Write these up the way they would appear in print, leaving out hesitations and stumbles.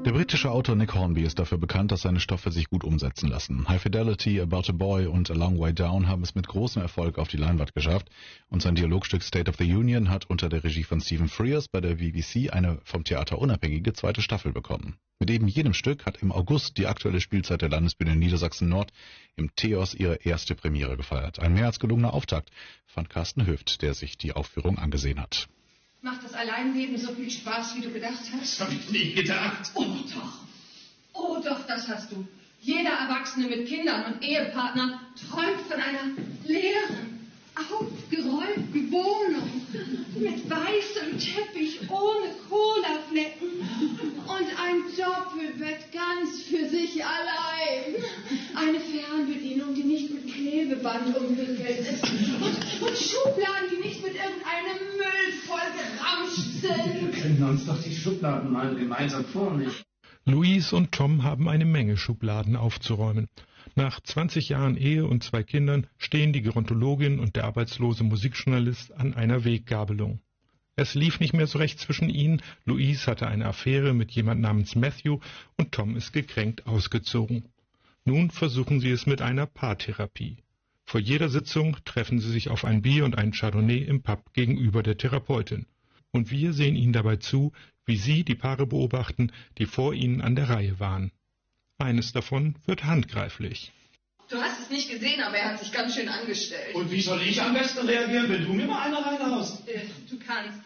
Der britische Autor Nick Hornby ist dafür bekannt, dass seine Stoffe sich gut umsetzen lassen. High Fidelity, About a Boy und A Long Way Down haben es mit großem Erfolg auf die Leinwand geschafft und sein Dialogstück State of the Union hat unter der Regie von Stephen Frears bei der BBC eine vom Theater unabhängige zweite Staffel bekommen. Mit eben jedem Stück hat im August die aktuelle Spielzeit der Landesbühne Niedersachsen-Nord im Theos ihre erste Premiere gefeiert. Ein mehr als gelungener Auftakt, fand Carsten Höft, der sich die Aufführung angesehen hat. Macht das Alleinleben so viel Spaß, wie du gedacht hast? Das habe ich nie gedacht. Oh doch. Oh doch, das hast du. Jeder Erwachsene mit Kindern und Ehepartner träumt von einer leeren, aufgeräumten Wohnung mit weißem Teppich ohne Colaflecken und ein Doppelbett ganz für sich allein. Eine Fernbedienung, die nicht mit Klebeband umwickelt ist und Schubladen, die nicht mit irgendeinem Müll vollgeramscht sind. Wir können uns doch die Schubladen mal gemeinsam vornehmen. Louise und Tom haben eine Menge Schubladen aufzuräumen. Nach 20 Jahren Ehe und 2 Kindern stehen die Gerontologin und der arbeitslose Musikjournalist an einer Weggabelung. Es lief nicht mehr so recht zwischen ihnen, Louise hatte eine Affäre mit jemand namens Matthew und Tom ist gekränkt ausgezogen. Nun versuchen sie es mit einer Paartherapie. Vor jeder Sitzung treffen sie sich auf ein Bier und einen Chardonnay im Pub gegenüber der Therapeutin. Und wir sehen ihnen dabei zu, wie sie die Paare beobachten, die vor ihnen an der Reihe waren. Eines davon wird handgreiflich. Du hast es nicht gesehen, aber er hat sich ganz schön angestellt. Und wie soll ich am besten reagieren, wenn du mir mal eine reinhaust? Du kannst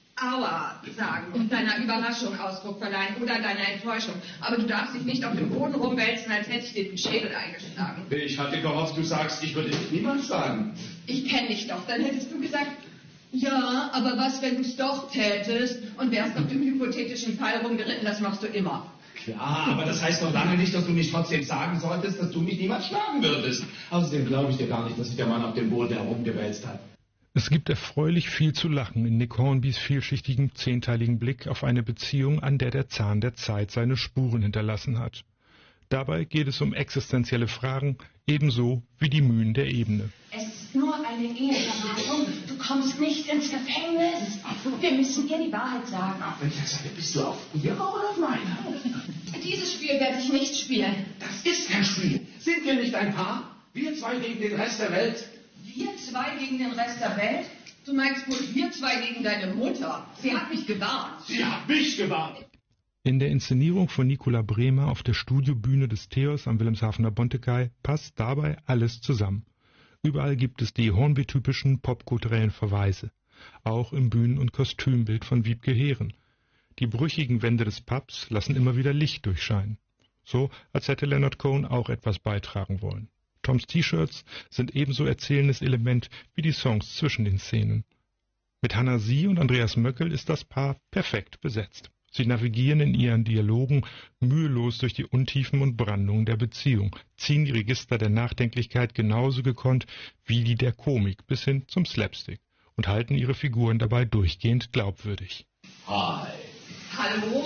Aua sagen und deiner Überraschung Ausdruck verleihen oder deiner Enttäuschung. Aber du darfst dich nicht auf dem Boden rumwälzen, als hätte ich dir den Schädel eingeschlagen. Ich hatte gehofft, du sagst, ich würde dich niemals sagen. Ich kenne dich doch. Dann hättest du gesagt, ja, aber was, wenn du es doch tätest und wärst auf dem hypothetischen Pfeil rumgeritten, das machst du immer. Klar, aber das heißt noch lange nicht, dass du nicht trotzdem sagen solltest, dass du mich niemals schlagen würdest. Außerdem glaube ich dir gar nicht, dass sich der Mann auf dem Boden herumgewälzt hat. Es gibt erfreulich viel zu lachen in Nick Hornbys vielschichtigem, 10-teiligen Blick auf eine Beziehung, an der der Zahn der Zeit seine Spuren hinterlassen hat. Dabei geht es um existenzielle Fragen, ebenso wie die Mühen der Ebene. Es ist nur eine Eheberatung. Du kommst nicht ins Gefängnis. Wir müssen ihr die Wahrheit sagen. Auf welcher Seite bist du, auf ihrer oder auf meiner? Dieses Spiel werde ich nicht spielen. Das ist kein Spiel. Sind wir nicht ein Paar? Wir 2 gegen den Rest der Welt? Wir 2 gegen den Rest der Welt? Du meinst wohl wir 2 gegen deine Mutter? Sie hat mich gewarnt. Sie hat mich gewarnt. In der Inszenierung von Nicola Bremer auf der Studiobühne des Theos am Wilhelmshavener Bontekai passt dabei alles zusammen. Überall gibt es die Hornby-typischen popkulturellen Verweise, auch im Bühnen- und Kostümbild von Wiebke Heeren. Die brüchigen Wände des Pubs lassen immer wieder Licht durchscheinen. So, als hätte Leonard Cohen auch etwas beitragen wollen. Toms T-Shirts sind ebenso erzählendes Element wie die Songs zwischen den Szenen. Mit Hannah Sie und Andreas Möckel ist das Paar perfekt besetzt. Sie navigieren in ihren Dialogen mühelos durch die Untiefen und Brandungen der Beziehung, ziehen die Register der Nachdenklichkeit genauso gekonnt wie die der Komik bis hin zum Slapstick und halten ihre Figuren dabei durchgehend glaubwürdig. Hi. Hallo?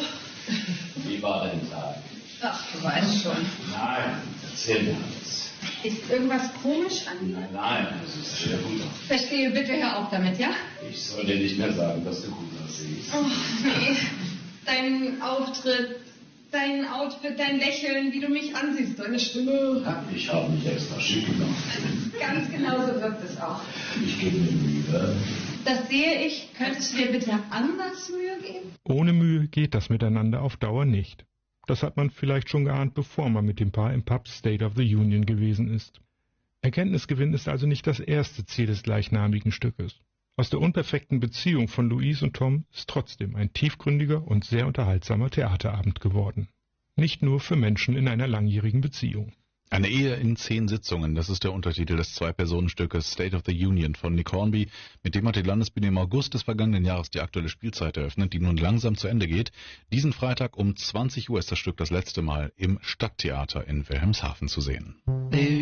Wie war dein Tag? Ach, du weißt schon. Nein, erzähl mir alles. Ist irgendwas komisch an dir? Nein, das ist sehr gut. Verstehe, bitte hör auf damit, ja? Ich soll dir nicht mehr sagen, dass du gut aussiehst. Oh, nee. Dein Auftritt, dein Outfit, dein Lächeln, wie du mich ansiehst, deine Stimme. Ich habe mich extra schick gemacht. Ganz genau so wirkt es auch. Ich gebe mir Mühe. Das sehe ich. Könntest du dir bitte anders Mühe geben? Ohne Mühe geht das miteinander auf Dauer nicht. Das hat man vielleicht schon geahnt, bevor man mit dem Paar im Pub State of the Union gewesen ist. Erkenntnisgewinn ist also nicht das erste Ziel des gleichnamigen Stückes. Aus der unperfekten Beziehung von Louise und Tom ist trotzdem ein tiefgründiger und sehr unterhaltsamer Theaterabend geworden. Nicht nur für Menschen in einer langjährigen Beziehung. Eine Ehe in 10 Sitzungen, das ist der Untertitel des 2-Personen-Stückes State of the Union von Nick Hornby. Mit dem hat die Landesbühne im August des vergangenen Jahres die aktuelle Spielzeit eröffnet, die nun langsam zu Ende geht. Diesen Freitag um 20 Uhr ist das Stück das letzte Mal im Stadttheater in Wilhelmshaven zu sehen.